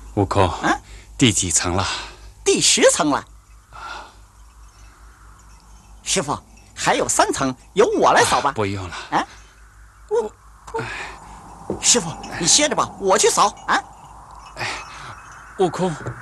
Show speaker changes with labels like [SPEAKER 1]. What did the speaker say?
[SPEAKER 1] 悟空，
[SPEAKER 2] 啊，
[SPEAKER 1] 第几层了？
[SPEAKER 2] 第10层了。师傅，还有3层，由我来扫吧。
[SPEAKER 1] 不用了。
[SPEAKER 2] 啊，师傅，你歇着吧，我去扫啊。
[SPEAKER 1] 悟空，